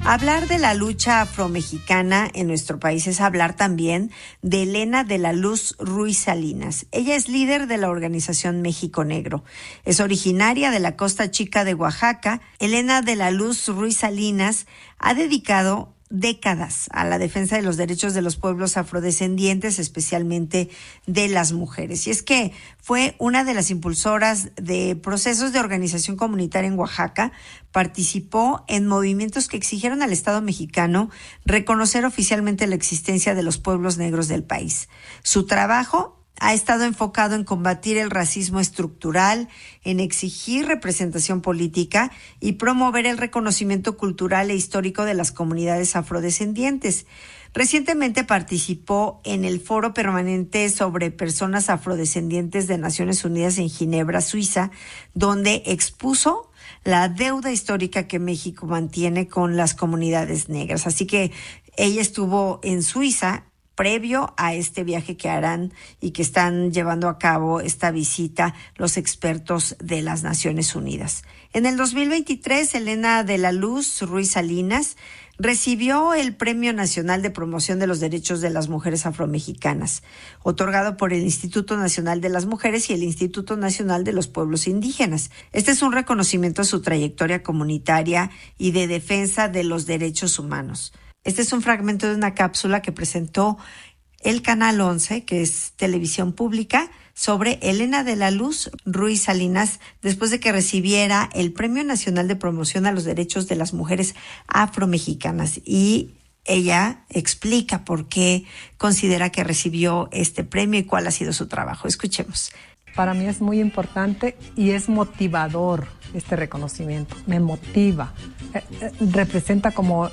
Hablar de la lucha afromexicana en nuestro país es hablar también de Elena de la Luz Ruiz Salinas. Ella es líder de la organización México Negro. Es originaria de la Costa Chica de Oaxaca. Elena de la Luz Ruiz Salinas ha dedicado décadas a la defensa de los derechos de los pueblos afrodescendientes, especialmente de las mujeres. Y es que fue una de las impulsoras de procesos de organización comunitaria en Oaxaca, participó en movimientos que exigieron al Estado mexicano reconocer oficialmente la existencia de los pueblos negros del país. Su trabajo ha estado enfocado en combatir el racismo estructural, en exigir representación política y promover el reconocimiento cultural e histórico de las comunidades afrodescendientes. Recientemente participó en el Foro Permanente sobre Personas Afrodescendientes de Naciones Unidas en Ginebra, Suiza, donde expuso la deuda histórica que México mantiene con las comunidades negras. Así que ella estuvo en Suiza previo a este viaje que harán y que están llevando a cabo esta visita los expertos de las Naciones Unidas. En el 2023, Elena de la Luz Ruiz Salinas recibió el Premio Nacional de Promoción de los Derechos de las Mujeres Afromexicanas, otorgado por el Instituto Nacional de las Mujeres y el Instituto Nacional de los Pueblos Indígenas. Este es un reconocimiento a su trayectoria comunitaria y de defensa de los derechos humanos. Este es un fragmento de una cápsula que presentó el Canal 11, que es televisión pública, sobre Elena de la Luz Ruiz Salinas, después de que recibiera el Premio Nacional de Promoción a los Derechos de las Mujeres Afromexicanas. Y ella explica por qué considera que recibió este premio y cuál ha sido su trabajo. Escuchemos. Para mí es muy importante y es motivador este reconocimiento. Me motiva. Representa como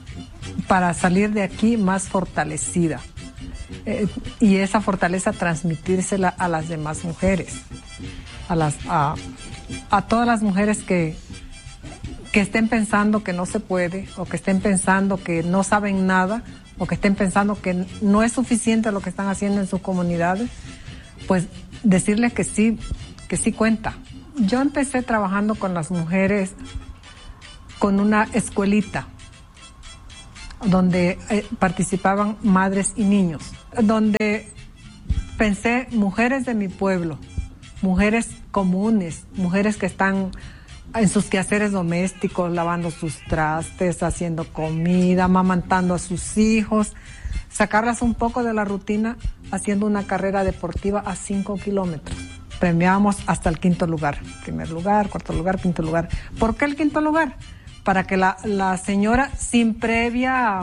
para salir de aquí más fortalecida. Y esa fortaleza transmitírsela a las demás mujeres, a todas las mujeres que estén pensando que no se puede, o que estén pensando que no saben nada, o que estén pensando que no es suficiente lo que están haciendo en sus comunidades, pues decirles que sí cuenta. Yo empecé trabajando con las mujeres con una escuelita donde participaban madres y niños, donde pensé mujeres de mi pueblo, mujeres comunes, mujeres que están en sus quehaceres domésticos, lavando sus trastes, haciendo comida, amamantando a sus hijos, sacarlas un poco de la rutina haciendo una carrera deportiva a 5 kilómetros. Premiábamos hasta el 5º lugar, 1er lugar, 4º lugar, 5º lugar. ¿Por qué el 5º lugar? Para que la señora, sin previa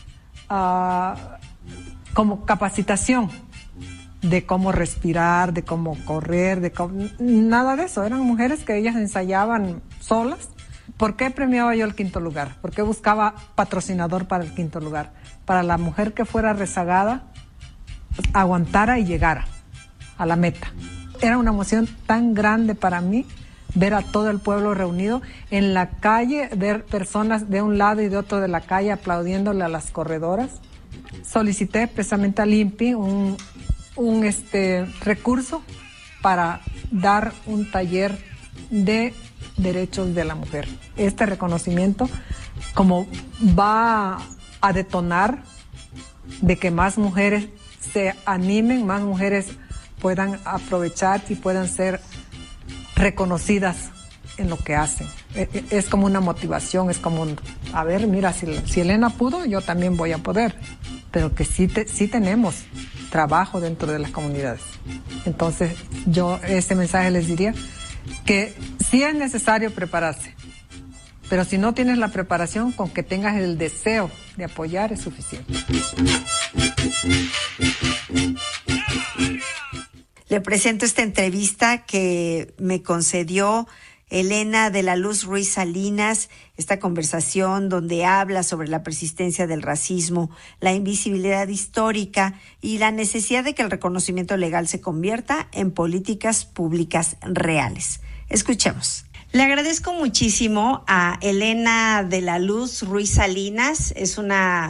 como capacitación de cómo respirar, de cómo correr, nada de eso. Eran mujeres que ellas ensayaban solas. ¿Por qué premiaba yo el 5º lugar? ¿Por qué buscaba patrocinador para el 5º lugar? Para la mujer que fuera rezagada, pues, aguantara y llegara a la meta. Era una emoción tan grande para mí ver a todo el pueblo reunido en la calle, ver personas de un lado y de otro de la calle aplaudiéndole a las corredoras. Solicité precisamente al INPI un recurso para dar un taller de derechos de la mujer. Este reconocimiento como va a detonar de que más mujeres se animen, más mujeres puedan aprovechar y puedan ser reconocidas en lo que hacen. Es como una motivación, es como a ver, mira, si Elena pudo, yo también voy a poder. Pero que sí tenemos trabajo dentro de las comunidades. Entonces, yo ese mensaje les diría que sí es necesario prepararse, pero si no tienes la preparación, con que tengas el deseo de apoyar es suficiente. Le presento esta entrevista que me concedió Elena de la Luz Ruiz Salinas, esta conversación donde habla sobre la persistencia del racismo, la invisibilidad histórica y la necesidad de que el reconocimiento legal se convierta en políticas públicas reales. Escuchemos. Le agradezco muchísimo a Elena de la Luz Ruiz Salinas, es una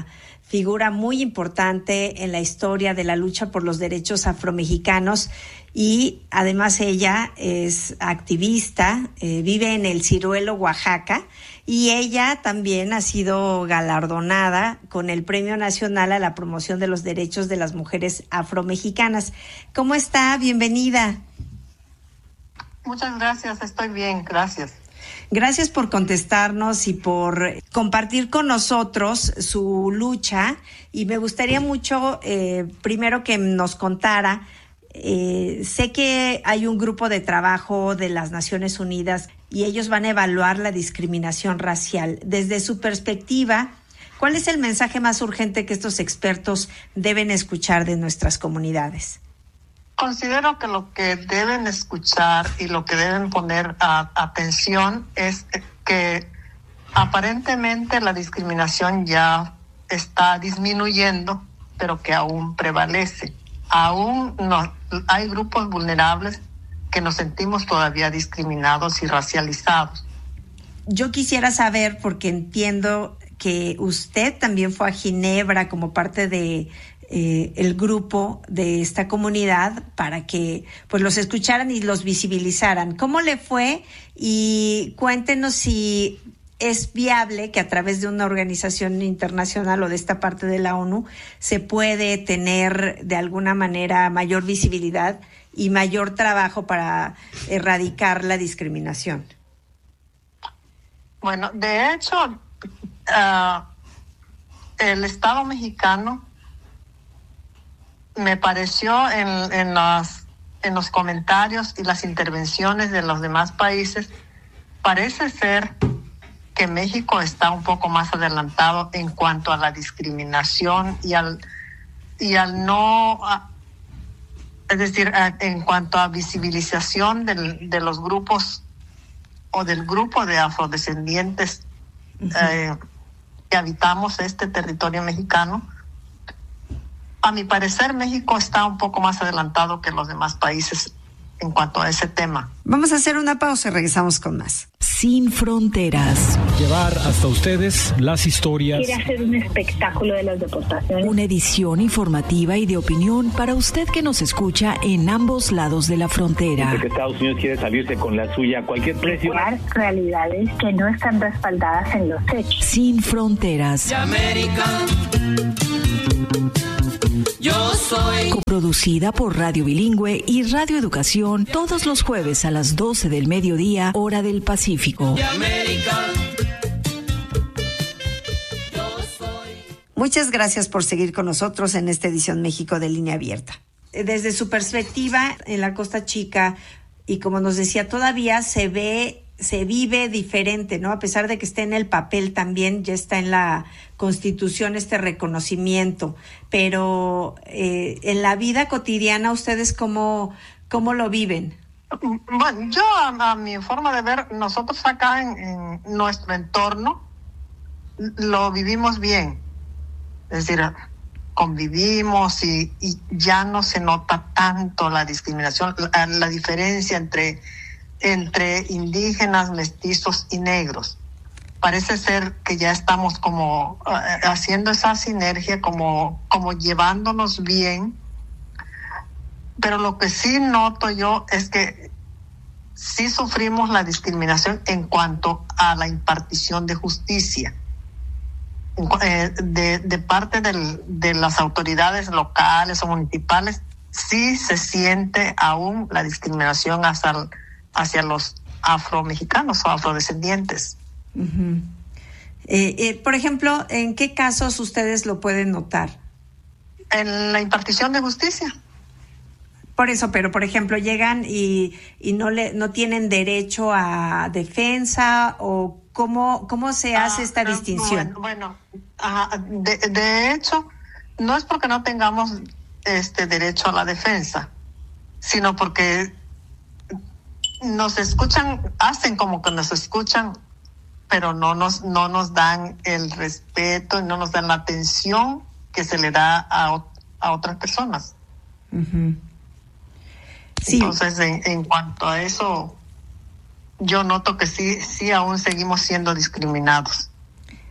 figura muy importante en la historia de la lucha por los derechos afromexicanos y además ella es activista, vive en El Ciruelo, Oaxaca, y ella también ha sido galardonada con el Premio Nacional a la Promoción de los Derechos de las Mujeres Afromexicanas. ¿Cómo está? Bienvenida. Muchas gracias, estoy bien, gracias. Gracias por contestarnos y por compartir con nosotros su lucha, y me gustaría mucho primero que nos contara, sé que hay un grupo de trabajo de las Naciones Unidas y ellos van a evaluar la discriminación racial. Desde su perspectiva, ¿cuál es el mensaje más urgente que estos expertos deben escuchar de nuestras comunidades? Considero que lo que deben escuchar y lo que deben poner atención es que aparentemente la discriminación ya está disminuyendo, pero que aún prevalece. Aún no, hay grupos vulnerables que nos sentimos todavía discriminados y racializados. Yo quisiera saber, porque entiendo que usted también fue a Ginebra como parte de el grupo de esta comunidad para que pues los escucharan y los visibilizaran. ¿Cómo le fue? Y cuéntenos si es viable que a través de una organización internacional o de esta parte de la ONU se puede tener de alguna manera mayor visibilidad y mayor trabajo para erradicar la discriminación. Bueno, de hecho, el Estado mexicano me pareció en los comentarios y las intervenciones de los demás países, parece ser que México está un poco más adelantado en cuanto a la discriminación y al no, es decir, en cuanto a visibilización de los grupos o del grupo de afrodescendientes que habitamos este territorio mexicano. A mi parecer, México está un poco más adelantado que los demás países en cuanto a ese tema. Vamos a hacer una pausa y regresamos con más. Sin Fronteras. Llevar hasta ustedes las historias. Quiere hacer un espectáculo de las deportaciones. Una edición informativa y de opinión para usted que nos escucha en ambos lados de la frontera. Porque Estados Unidos quiere salirse con la suya a cualquier precio. Realidades que no están respaldadas en los hechos. Sin Fronteras. Yo soy. Coproducida por Radio Bilingüe y Radio Educación, todos los jueves a las 12 del mediodía, hora del Pacífico. De América. Yo soy. Muchas gracias por seguir con nosotros en esta edición México de Línea Abierta. Desde su perspectiva en la Costa Chica, y como nos decía, todavía se vive diferente, ¿no? A pesar de que esté en el papel también, ya está en la Constitución este reconocimiento, pero en la vida cotidiana, ¿ustedes cómo lo viven? Bueno, yo a mi forma de ver, nosotros acá en nuestro entorno lo vivimos bien, es decir, convivimos y ya no se nota tanto la discriminación, la diferencia entre indígenas, mestizos y negros. Parece ser que ya estamos como haciendo esa sinergia, como llevándonos bien. Pero lo que sí noto yo es que sí sufrimos la discriminación en cuanto a la impartición de justicia. De parte de las autoridades locales o municipales, sí se siente aún la discriminación hacia los afromexicanos o afrodescendientes. Uh-huh. Por ejemplo, ¿en qué casos ustedes lo pueden notar? En la impartición de justicia. Por eso, pero por ejemplo, llegan y no tienen derecho a defensa, o ¿cómo se hace esta distinción? Bueno, de hecho, no es porque no tengamos derecho a la defensa, sino porque nos escuchan, hacen como que nos escuchan, pero no nos dan el respeto, no nos dan la atención que se le da a otras personas. Uh-huh. Sí. Entonces, en cuanto a eso, yo noto que sí aún seguimos siendo discriminados.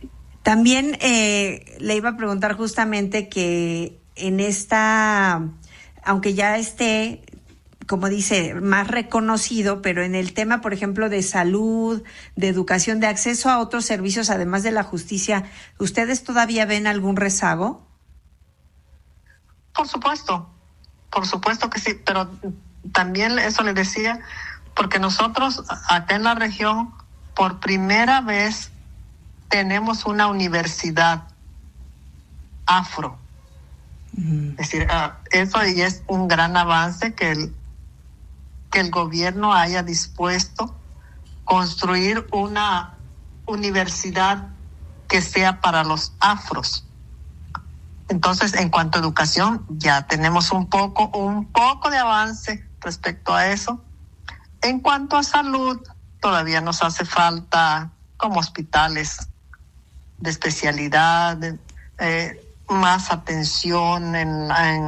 También le iba a preguntar justamente que en esta, aunque ya esté, como dice, más reconocido, pero en el tema, por ejemplo, de salud, de educación, de acceso a otros servicios, además de la justicia, ¿ustedes todavía ven algún rezago? Por supuesto que sí, pero también eso le decía, porque nosotros acá en la región, por primera vez, tenemos una universidad afro. Es decir, eso y es un gran avance que el gobierno haya dispuesto construir una universidad que sea para los afros. Entonces, en cuanto a educación, ya tenemos un poco de avance respecto a eso. En cuanto a salud, todavía nos hace falta como hospitales de especialidad, más atención en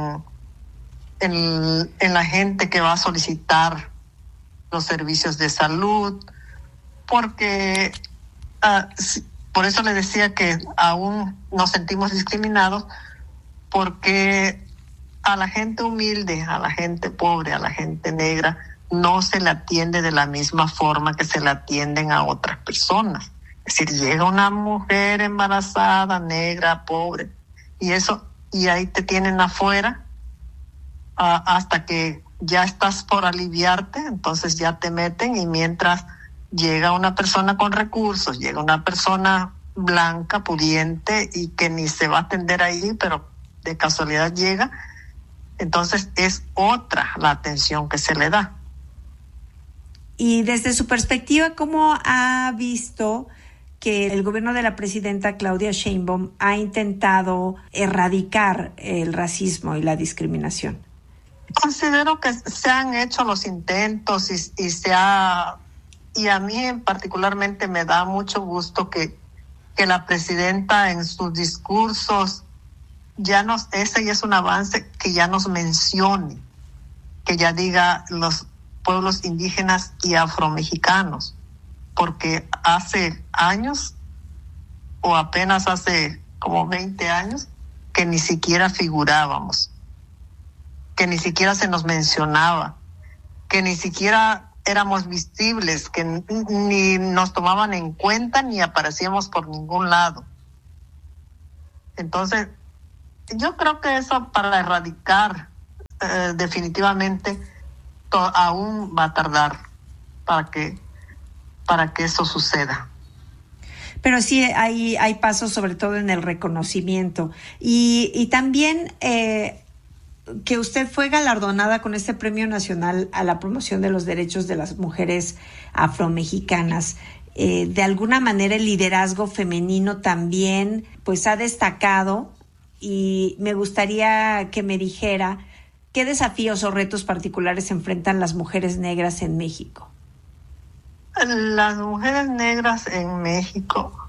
la gente que va a solicitar los servicios de salud, porque por eso le decía que aún nos sentimos discriminados, porque a la gente humilde, a la gente pobre, a la gente negra, no se le atiende de la misma forma que se le atienden a otras personas. Es decir, llega una mujer embarazada, negra, pobre, y ahí te tienen afuera hasta que ya estás por aliviarte, entonces ya te meten, y mientras llega una persona con recursos, llega una persona blanca, pudiente, y que ni se va a atender ahí, pero de casualidad llega, entonces es otra la atención que se le da. Y desde su perspectiva, ¿cómo ha visto que el gobierno de la presidenta Claudia Sheinbaum ha intentado erradicar el racismo y la discriminación? Considero que se han hecho los intentos y a mí particularmente me da mucho gusto que la presidenta en sus discursos ese ya es un avance, que ya nos mencione, que ya diga los pueblos indígenas y afromexicanos, porque hace años, o apenas hace como 20 años, que ni siquiera figurábamos, que ni siquiera se nos mencionaba, que ni siquiera éramos visibles, que ni nos tomaban en cuenta ni aparecíamos por ningún lado. Entonces, yo creo que eso para erradicar definitivamente aún va a tardar para que eso suceda. Pero sí hay pasos, sobre todo en el reconocimiento. Y también que usted fue galardonada con este Premio Nacional a la Promoción de los Derechos de las Mujeres Afromexicanas. De alguna manera el liderazgo femenino también pues ha destacado, y me gustaría que me dijera qué desafíos o retos particulares enfrentan las mujeres negras en México. Las mujeres negras en México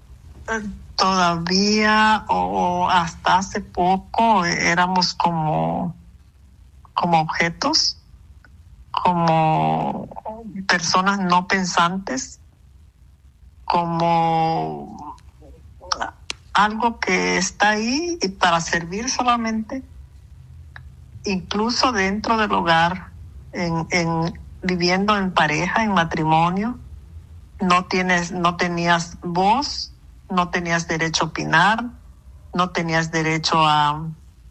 todavía, o hasta hace poco, éramos como objetos, como personas no pensantes, como algo que está ahí y para servir solamente, incluso dentro del hogar, viviendo en pareja, en matrimonio, no tenías voz, no tenías derecho a opinar, no tenías derecho a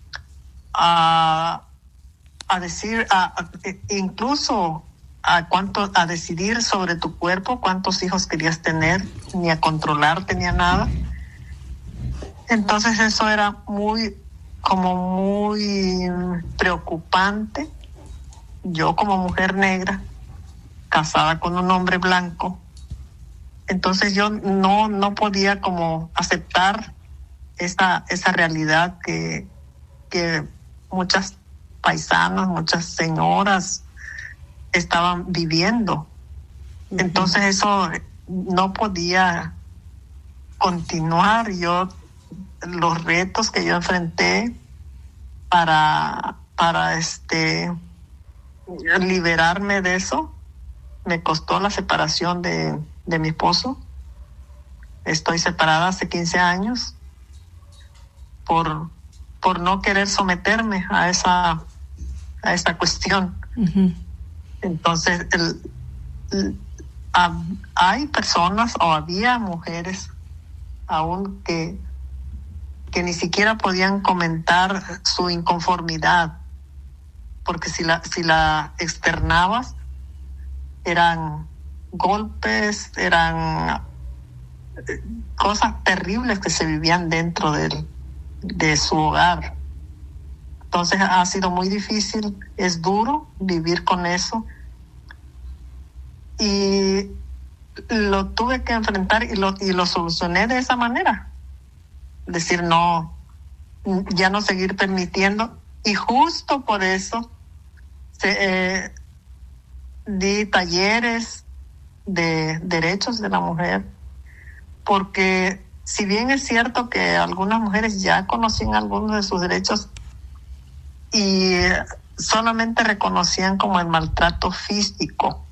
decir, incluso a decidir sobre tu cuerpo, cuántos hijos querías tener, ni a controlarte, ni a nada. Entonces eso era muy preocupante. Yo como mujer negra, casada con un hombre blanco, entonces yo no podía como aceptar esa realidad que muchas paisanas, muchas señoras estaban viviendo. Entonces eso no podía continuar. Los retos que yo enfrenté para liberarme de eso, me costó la separación de mi esposo. estoy separada hace 15 años por no querer someterme a esa cuestión. Ujú. Entonces, hay personas o había mujeres aún que ni siquiera podían comentar su inconformidad, porque si la externabas, eran golpes, eran cosas terribles que se vivían dentro de su hogar. Entonces ha sido muy difícil, es duro vivir con eso, y lo tuve que enfrentar y lo solucioné de esa manera. Decir no, ya no seguir permitiendo, y justo por eso di talleres de derechos de la mujer, porque si bien es cierto que algunas mujeres ya conocían algunos de sus derechos y solamente reconocían como el maltrato físico,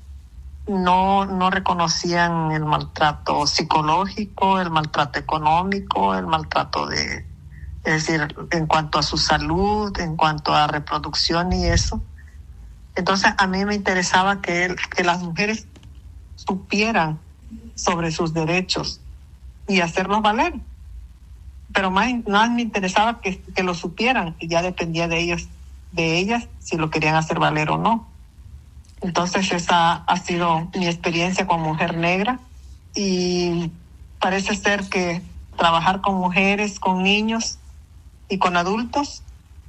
no reconocían el maltrato psicológico, el maltrato económico, el maltrato es decir, en cuanto a su salud, en cuanto a reproducción y eso. Entonces a mí me interesaba que las mujeres supieran sobre sus derechos y hacerlos valer. Pero más me interesaba que lo supieran, y ya dependía de ellas si lo querían hacer valer o no. Entonces esa ha sido mi experiencia como mujer negra, y parece ser que trabajar con mujeres, con niños y con adultos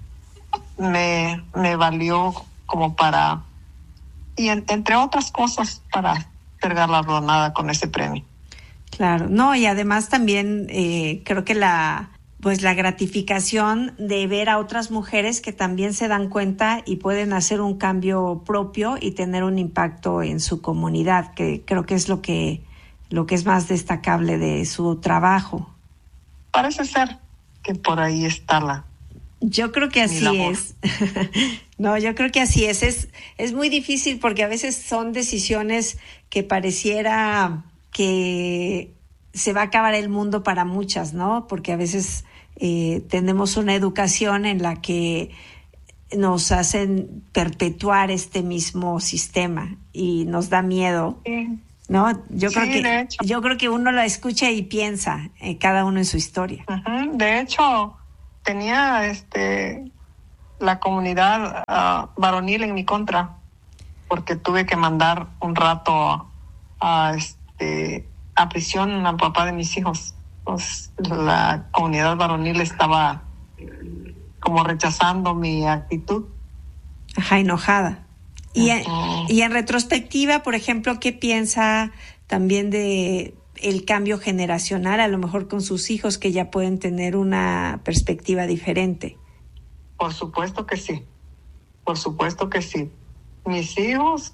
me valió como para, y entre otras cosas, para ser galardonada con ese premio. Claro, no, y además también creo que la gratificación de ver a otras mujeres que también se dan cuenta y pueden hacer un cambio propio y tener un impacto en su comunidad, que creo que es lo que es más destacable de su trabajo. Parece ser que por ahí está Yo creo que así es. No, yo creo que así es. Es muy difícil porque a veces son decisiones que pareciera que se va a acabar el mundo para muchas, ¿no? Porque a veces tenemos una educación en la que nos hacen perpetuar este mismo sistema y nos da miedo, ¿no? Yo creo que uno lo escucha y piensa, cada uno en su historia. Uh-huh. De hecho, tenía la comunidad varonil en mi contra, porque tuve que mandar un rato a prisión al papá de mis hijos. Entonces, la comunidad varonil estaba como rechazando mi actitud. Ajá, enojada. Y en retrospectiva, por ejemplo, ¿qué piensa también de el cambio generacional, a lo mejor con sus hijos que ya pueden tener una perspectiva diferente? Por supuesto que sí. Por supuesto que sí. Mis hijos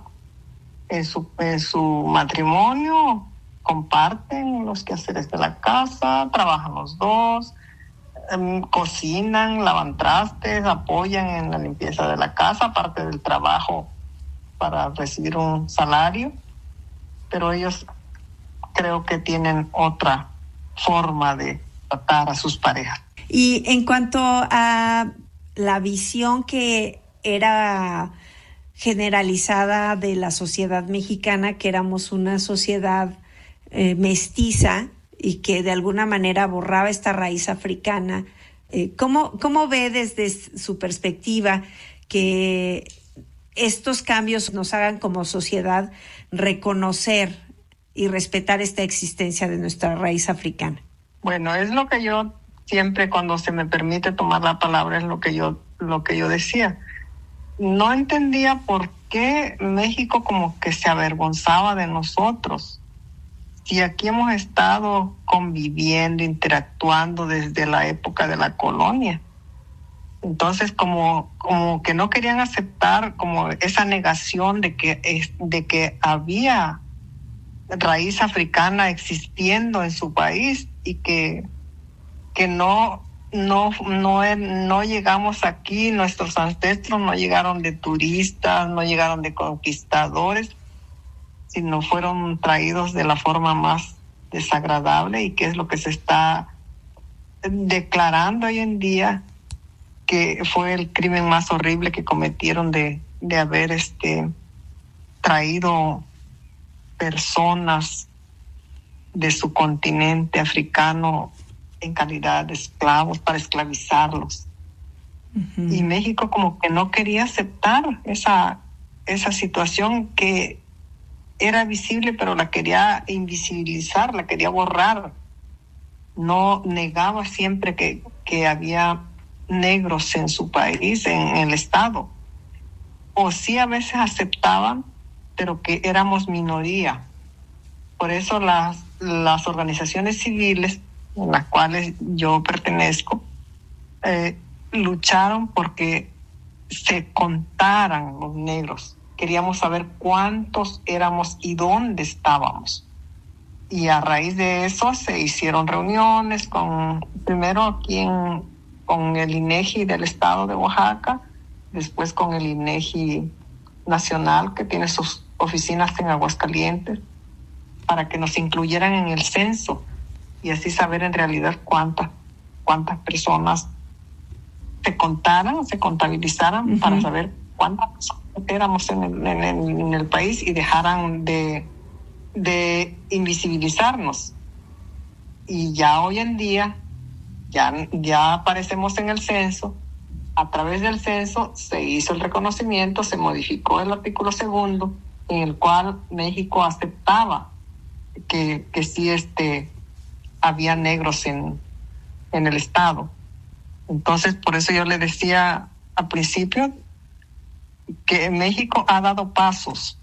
en su matrimonio comparten los quehaceres de la casa, trabajan los dos, cocinan, lavan trastes, apoyan en la limpieza de la casa, aparte del trabajo para recibir un salario, pero ellos creo que tienen otra forma de tratar a sus parejas. Y en cuanto a la visión que era generalizada de la sociedad mexicana, que éramos una sociedad mestiza y que de alguna manera borraba esta raíz africana, ¿cómo ve desde su perspectiva que estos cambios nos hagan como sociedad reconocer y respetar esta existencia de nuestra raíz africana? Bueno, es lo que yo siempre, cuando se me permite tomar la palabra, es lo que yo decía. No entendía por qué México como que se avergonzaba de nosotros. Si aquí hemos estado conviviendo, interactuando desde la época de la colonia. Entonces, como que no querían aceptar como esa negación de que había raíz africana existiendo en su país, y que no llegamos aquí, nuestros ancestros no llegaron de turistas, no llegaron de conquistadores, sino fueron traídos de la forma más desagradable y que es lo que se está declarando hoy en día que fue el crimen más horrible que cometieron de haber traído personas de su continente africano en calidad de esclavos para esclavizarlos. Uh-huh. Y México como que no quería aceptar esa situación que era visible, pero la quería invisibilizar, la quería borrar. No negaba siempre que había negros en su país, en el estado. O sí a veces aceptaban, pero que éramos minoría. Por eso las organizaciones civiles, en las cuales yo pertenezco, lucharon porque se contaran los negros. Queríamos saber cuántos éramos y dónde estábamos. Y a raíz de eso se hicieron reuniones primero aquí con el INEGI del estado de Oaxaca, después con el INEGI nacional, que tiene sus oficinas en Aguascalientes, para que nos incluyeran en el censo y así saber en realidad cuántas personas se contaran, se contabilizaran, uh-huh, para saber cuántas personas éramos en el país y dejaran de invisibilizarnos. Y ya hoy en día ya aparecemos en el censo. A través del censo se hizo el reconocimiento, se modificó el artículo 2, en el cual México aceptaba que sí había negros en el estado. Entonces, por eso yo le decía al principio que México ha dado pasos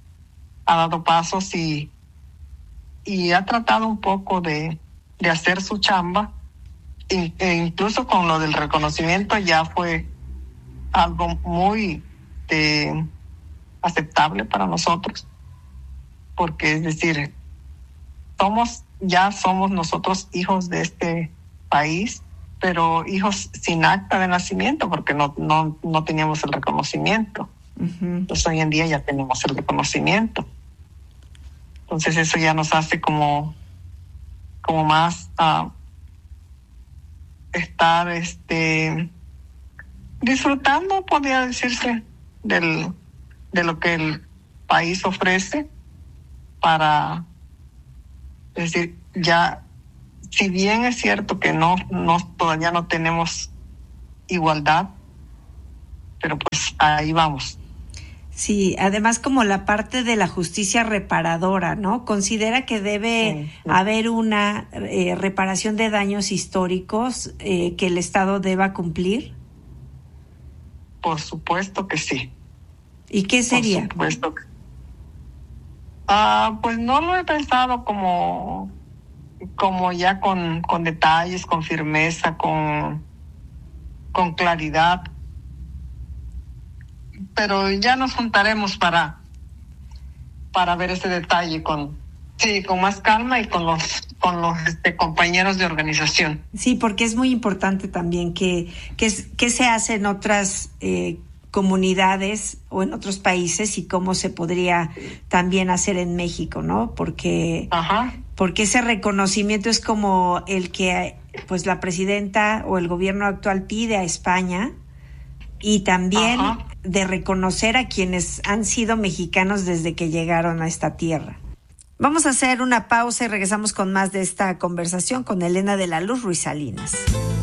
y ha tratado un poco de hacer su chamba, e incluso con lo del reconocimiento ya fue algo muy aceptable para nosotros, porque es decir, somos nosotros hijos de este país, pero hijos sin acta de nacimiento, porque no teníamos el reconocimiento. Uh-huh. Entonces hoy en día ya tenemos el reconocimiento. Entonces eso ya nos hace como más estar disfrutando, podría decirse, de lo que el país ofrece, para, es decir, ya, si bien es cierto que todavía no tenemos igualdad, pero pues ahí vamos. Sí, además como la parte de la justicia reparadora, ¿no? ¿Considera que debe haber una reparación de daños históricos que el Estado deba cumplir? Por supuesto que sí. ¿Y qué sería? Por supuesto que pues no lo he pensado como ya con detalles, con firmeza, con claridad. Pero ya nos juntaremos para ver ese detalle con más calma y con los compañeros de organización. Sí, porque es muy importante también que se hace en otras comunidades o en otros países y cómo se podría también hacer en México, ¿no? Porque ese reconocimiento es como el que pues la presidenta o el gobierno actual pide a España, y también de reconocer a quienes han sido mexicanos desde que llegaron a esta tierra. Vamos a hacer una pausa y regresamos con más de esta conversación con Elena de la Luz Ruiz Salinas.